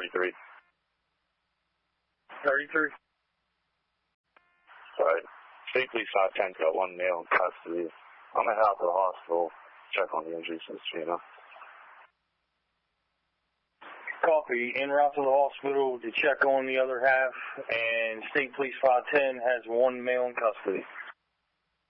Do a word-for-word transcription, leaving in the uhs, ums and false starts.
thirty-three. thirty-three. Alright. State Police five ten got one male in custody. I'm gonna head out to the hospital, check on the injuries since you know. Copy. En route to the hospital to check on the other half, and State Police five ten has one male in custody.